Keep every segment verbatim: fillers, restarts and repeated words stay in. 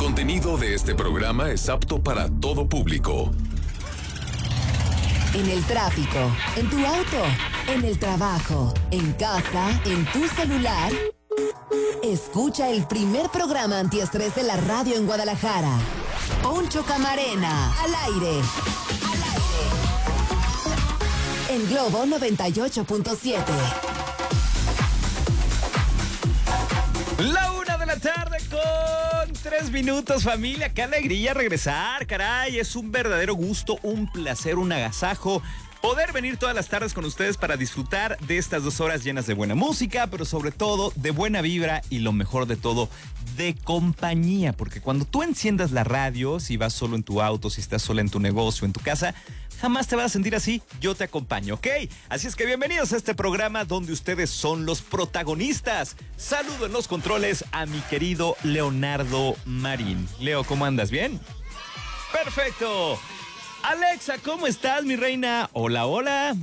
contenido de este programa es apto para todo público. En el tráfico, en tu auto, en el trabajo, en casa, en tu celular. Escucha el primer programa antiestrés de la radio en Guadalajara. Poncho Camarena, al aire. Al aire. En Globo noventa y ocho punto siete. La una de la tarde con tres minutos, familia. Qué alegría regresar, caray. Es un verdadero gusto, un placer, un agasajo poder venir todas las tardes con ustedes para disfrutar de estas dos horas llenas de buena música, pero sobre todo de buena vibra y lo mejor de todo, de compañía. Porque cuando tú enciendas la radio, si vas solo en tu auto, si estás sola en tu negocio, en tu casa, jamás te vas a sentir así. Yo te acompaño, ¿ok? Así es que bienvenidos a este programa donde ustedes son los protagonistas. Saludo en los controles a mi querido Leonardo Marín. Leo, ¿cómo andas? ¿Bien? ¡Perfecto! Alexa, ¿cómo estás, mi reina? Hola, hola.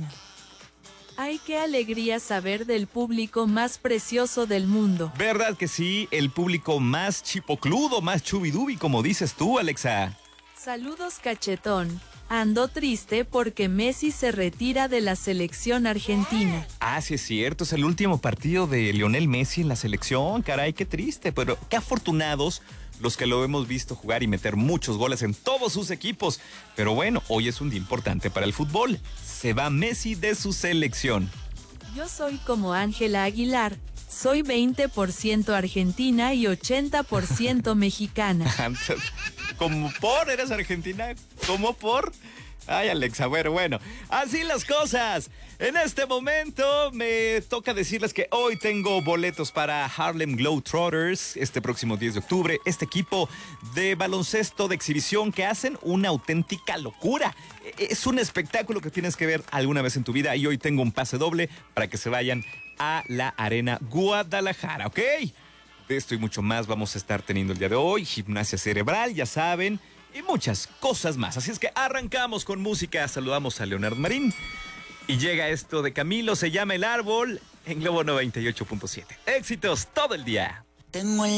Ay, qué alegría saber del público más precioso del mundo. ¿Verdad que sí? El público más chipocludo, más chubidubi, como dices tú, Alexa. Saludos, cachetón. Ando triste porque Messi se retira de la selección argentina. Ah, sí es cierto, es el último partido de Lionel Messi en la selección. Caray, qué triste, pero qué afortunados los que lo hemos visto jugar y meter muchos goles en todos sus equipos. Pero bueno, hoy es un día importante para el fútbol. Se va Messi de su selección. Yo soy como Ángela Aguilar. Soy veinte por ciento argentina y ochenta por ciento mexicana. ¿Cómo por? ¿Eres argentina? ¿Cómo por? Ay, Alexa, bueno, bueno, así las cosas. En este momento me toca decirles que hoy tengo boletos para Harlem Globetrotters este próximo diez de octubre. Este equipo de baloncesto de exhibición que hacen una auténtica locura. Es un espectáculo que tienes que ver alguna vez en tu vida y hoy tengo un pase doble para que se vayan a la Arena Guadalajara, ¿ok? De esto y mucho más vamos a estar teniendo el día de hoy. Gimnasia cerebral, ya saben, y muchas cosas más. Así es que arrancamos con música. Saludamos a Leonardo Marín. Y llega esto de Camilo, se llama El Árbol, en Globo noventa y ocho punto siete. Éxitos todo el día. Tengo el